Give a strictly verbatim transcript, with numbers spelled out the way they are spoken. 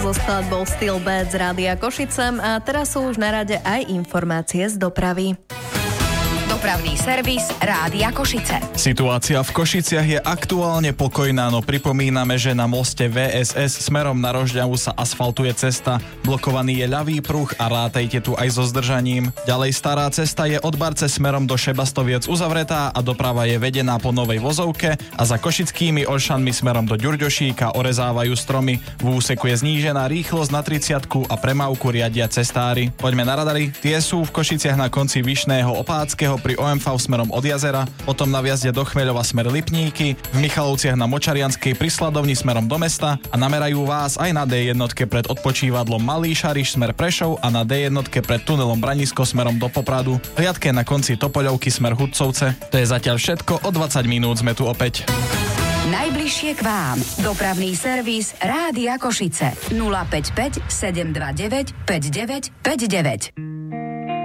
Zo skladbou Still Bad z Rádia Košice a teraz sú už na rade aj informácie z dopravy. Dopravný servis Rádia Košice. Situácia v Košiciach je aktuálne pokojná, no pripomíname, že na moste vé es es smerom na Rožňavu sa asfaltuje cesta, blokovaný je ľavý pruh a rátajte tu aj so zdržaním. Ďalej stará cesta je od Barce smerom do Šebastoviec uzavretá a doprava je vedená po novej vozovke a za Košickými Olšanmi smerom do Ďurďošíka orezávajú stromy. V úseku je znížená rýchlosť na tridsiatku a premávku riadia cestári. Poďme na radary, tie sú v Košiciach na konci Vyšného Opáckého pri ó em vé smerom od jazera, potom na vjazde do Chmeľova smer Lipníky, v Michalovciach na Močarianskej pri Sladovni smerom do mesta a namerajú vás aj na dé jedna pred odpočívadlom Malý Šariš smer Prešov a na dé jedna pred tunelom Branisko smerom do Popradu. Riadke na konci Topoľovky smer Hudcovce. To je zatiaľ všetko, o dvadsať minút sme tu opäť. Najbližšie k vám. Dopravný servis Rádia Košice. nula päť päť sedem dva deväť päť deväť päť deväť.